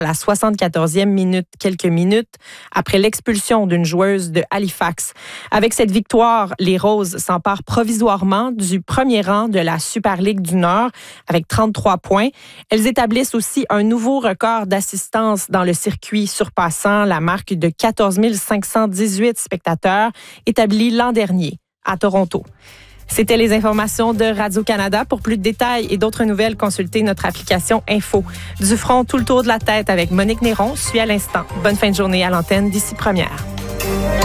la 74e minute, quelques minutes après l'expulsion d'une joueuse de Halifax. Avec cette victoire, les Roses s'emparent provisoirement du premier rang de la Super League du Nord avec 33 points. Elles établissent aussi un nouveau record d'assistance dans le circuit, surpassant la marque de 14 518 spectateurs établie l'an dernier à Toronto. C'était les informations de Radio-Canada. Pour plus de détails et d'autres nouvelles, consultez notre application Info. Du front, tout le tour de la tête avec Monique Néron suit à l'instant. Bonne fin de journée à l'antenne d'ici première.